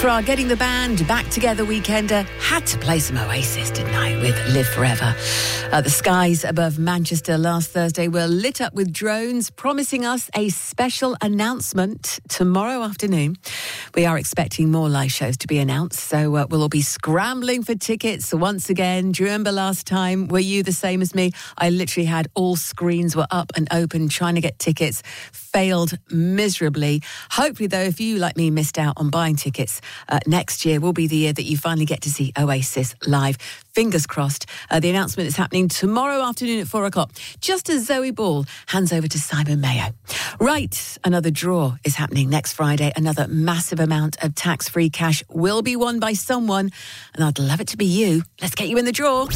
For our Getting the Band Back Together weekender, had to play some Oasis, didn't I, with Live Forever. The skies above Manchester last Thursday were lit up with drones, promising us a special announcement tomorrow afternoon. We are expecting more live shows to be announced, so we'll all be scrambling for tickets once again. Do you remember last time? Were you the same as me? I literally had all screens were up and open trying to get tickets. Failed miserably. Hopefully, though, if you, like me, missed out on buying tickets, next year will be the year that you finally get to see Oasis live. Fingers crossed. The announcement is happening tomorrow afternoon at 4:00, just as Zoe Ball hands over to Simon Mayo. Right, another draw is happening next Friday. Another massive amount of tax-free cash will be won by someone, and I'd love it to be you. Let's get you in the draw.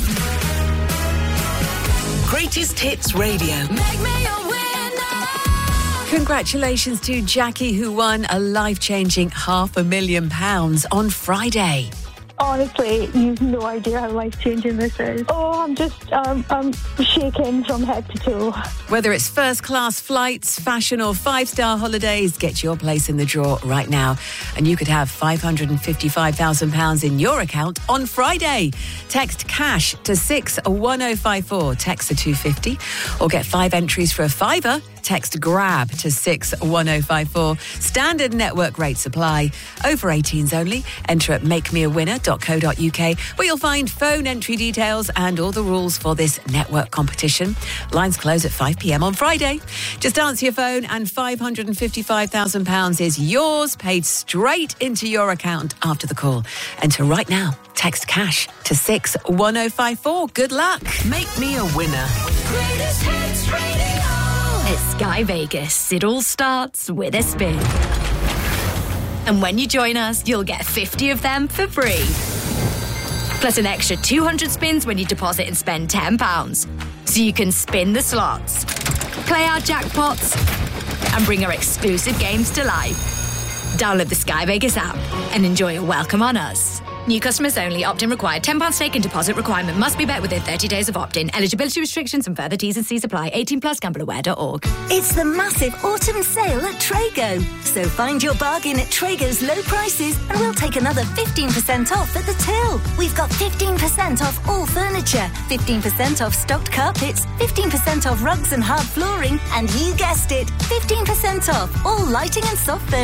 Greatest Hits Radio. Make me a winner. Congratulations to Jackie, who won a life-changing £500,000 on Friday. Honestly, you've no idea how life-changing this is. Oh, I'm shaking from head to toe. Whether it's first-class flights, fashion or five-star holidays, get your place in the draw right now. And you could have £555,000 in your account on Friday. Text CASH to 61054. Text to 250. Or get 5 entries for a £5. Text GRAB to 61054. Standard network rates apply. Over 18s only. Enter at makemeawinner.co.uk, where you'll find phone entry details and all the rules for this network competition. Lines close at 5 p.m. on Friday. Just answer your phone and £555,000 is yours, paid straight into your account after the call. Enter right now. Text CASH to 61054. Good luck. Make me a winner. Greatest Hits Radio. It's Sky Vegas. It all starts with a spin. And when you join us, you'll get 50 of them for free. Plus an extra 200 spins when you deposit and spend £10. So you can spin the slots, play our jackpots, and bring our exclusive games to life. Download the Sky Vegas app and enjoy a welcome on us. New customers only. Opt-in required. £10 stake and deposit requirement must be met within 30 days of opt-in. Eligibility restrictions and further T's and C's apply. 18+, gambleaware.org. It's the massive autumn sale at Trago. So find your bargain at Trago's low prices and we'll take another 15% off at the till. We've got 15% off all furniture, 15% off stocked carpets, 15% off rugs and hard flooring, and you guessed it, 15% off all lighting and soft furniture.